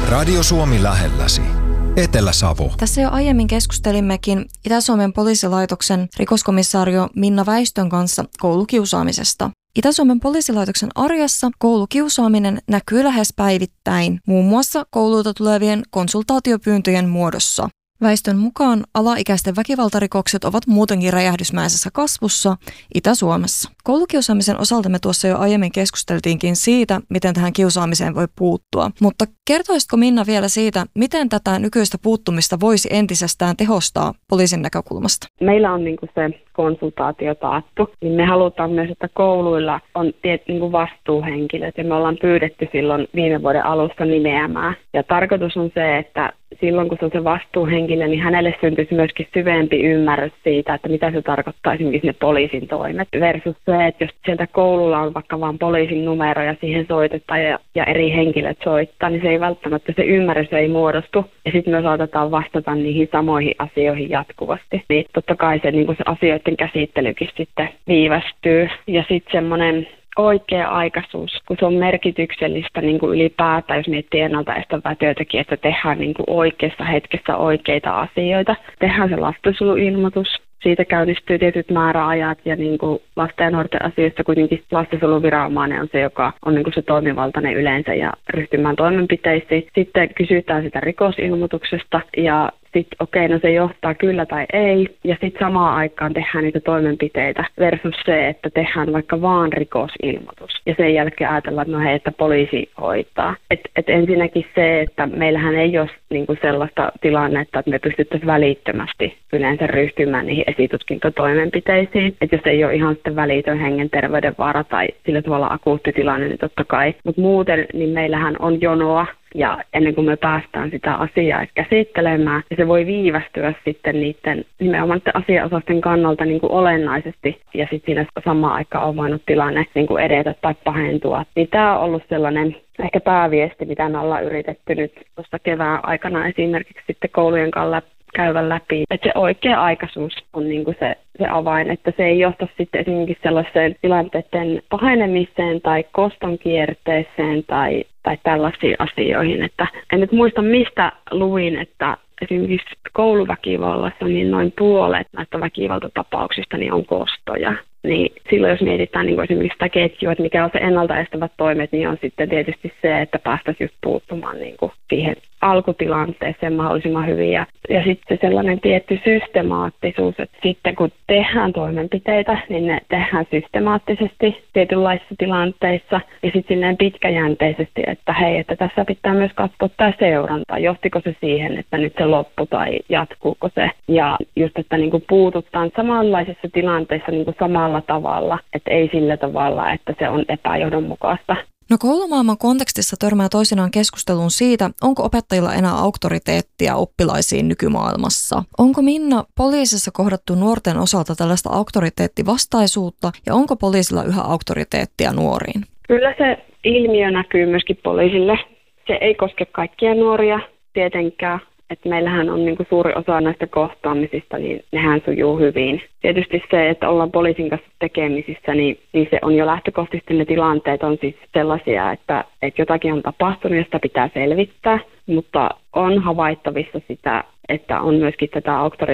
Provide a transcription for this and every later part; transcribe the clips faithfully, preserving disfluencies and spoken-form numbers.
Radio Suomi lähelläsi. Etelä-Savo. Tässä jo aiemmin keskustelimmekin Itä-Suomen poliisilaitoksen rikoskomissaario Minna Väistön kanssa koulukiusaamisesta. Itä-Suomen poliisilaitoksen arjessa koulukiusaaminen näkyy lähes päivittäin, muun muassa koululta tulevien konsultaatiopyyntöjen muodossa. Väistön mukaan alaikäisten väkivaltarikokset ovat muutenkin räjähdysmäisessä kasvussa Itä-Suomessa. Koulukiusaamisen osalta me tuossa jo aiemmin keskusteltiinkin siitä, miten tähän kiusaamiseen voi puuttua. Mutta kertoisitko Minna vielä siitä, miten tätä nykyistä puuttumista voisi entisestään tehostaa poliisin näkökulmasta? Meillä on niin kuin se konsultaatio taattu, niin me halutaan myös, että kouluilla on tiet, niin kuin vastuuhenkilöt, ja me ollaan pyydetty silloin viime vuoden alussa nimeämään. Ja tarkoitus on se, että silloin kun se on se vastuuhenkilö, niin hänelle syntyisi myöskin syvempi ymmärrys siitä, että mitä se tarkoittaa esimerkiksi ne poliisin toimet versus se, että jos sieltä koululla on vaikka vaan poliisin numero ja siihen soitetaan ja, ja eri henkilöt soittaa, niin se ei välttämättä, se ymmärrys ei muodostu. Ja sitten me saatetaan vastata niihin samoihin asioihin jatkuvasti. Niin totta kai se, niin kuin se asioiden käsittelykin sitten viivästyy. Ja sitten semmoinen oikea-aikaisuus, kun se on merkityksellistä niin kuin ylipäätään, jos miettii ennaltaestävää työtäkin, että tehdään niin kuin oikeassa hetkessä oikeita asioita. Tehdään se lastensuojeluilmoitus. Siitä käynnistyy tietyt määräajat ja niin kuin lasten ja nuorten asioista kuitenkin lastensuojeluviranomainen on se, joka on niin kuin se toimivaltainen yleensä ja ryhtymään toimenpiteisiin. Sitten kysytään sitä rikosilmoituksesta ja sitten okei, okay, no se johtaa kyllä tai ei. Ja sitten samaan aikaan tehdään niitä toimenpiteitä versus se, että tehdään vaikka vaan rikosilmoitus. Ja sen jälkeen ajatellaan, että no hei, että poliisi hoitaa. Et, et ensinnäkin se, että meillähän ei ole niinku sellaista tilannetta, että me pystyttäisiin välittömästi yleensä ryhtymään niihin esitutkintatoimenpiteisiin. Että jos ei ole ihan sitten välitön hengen terveydenvaara tai sillä tavalla akuutti tilanne, niin totta kai. Mutta muuten, niin meillähän on jonoa. Ja ennen kuin me päästään sitä asiaa käsittelemään, ja se voi viivästyä sitten niiden nimenomaan asiaosasten kannalta niin kuin olennaisesti, ja sitten siinä samaan aikaan on voinut tilanne niin kuin edetä tai pahentua. Niin tämä on ollut sellainen ehkä pääviesti, mitä me ollaan yritetty nyt tuossa kevään aikana esimerkiksi sitten koulujen kanssa käydä läpi. Että se oikea-aikaisuus on niin kuin se, se avain, että se ei johta sitten esimerkiksi sellaiseen tilanteiden pahenemiseen tai koston kierteeseen tai, tai tällaisiin asioihin. Että en nyt muista, mistä luin, että esimerkiksi kouluväkivallassa niin noin puolet näistä väkivaltatapauksista niin on kostoja. Niin silloin jos mietitään niin esimerkiksi sitä ketjua, että mikä on se ennaltaestävät toimet, niin on sitten tietysti se, että päästäisiin just puuttumaan niin kuin siihen alkutilanteeseen mahdollisimman hyvin. Ja, ja sitten sellainen tietty systemaattisuus, että sitten kun tehdään toimenpiteitä, niin ne tehdään systemaattisesti tietynlaisissa tilanteissa ja sitten silleen pitkäjänteisesti, että hei, että tässä pitää myös katsoa tämä seuranta. Johtiko se siihen, että nyt se loppu tai jatkuuko se. Ja just, että niin kuin puututaan samanlaisissa tilanteissa niin kuin samalla tavalla, että ei sillä tavalla, että se on epäjohdonmukaista. No koulumaailman kontekstissa törmää toisinaan keskusteluun siitä, onko opettajilla enää auktoriteettia oppilaisiin nykymaailmassa. Onko Minna poliisissa kohdattu nuorten osalta tällaista auktoriteettivastaisuutta ja onko poliisilla yhä auktoriteettia nuoriin? Kyllä se ilmiö näkyy myöskin poliisille. Se ei koske kaikkia nuoria tietenkään. Että meillähän on niin kuin suuri osa näistä kohtaamisista, niin nehän sujuu hyvin. Tietysti se, että ollaan poliisin kanssa tekemisissä, niin, niin se on jo lähtökohtaisesti ne tilanteet on siis sellaisia, että, että jotakin on tapahtunut ja sitä pitää selvittää. Mutta on havaittavissa sitä, että on myöskin tätä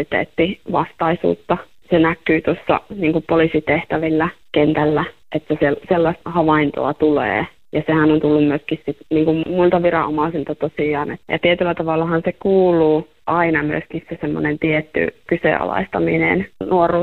auktoriteettivastaisuutta. Se näkyy tuossa niin kuin poliisitehtävillä kentällä, että se, sellaista havaintoa tulee. Ja sehän on tullut myöskin sit, niin kuin muilta viranomaisilta tosiaan. Ja tietyllä tavallahan se kuuluu aina myöskin se semmoinen tietty kyseenalaistaminen nuoruus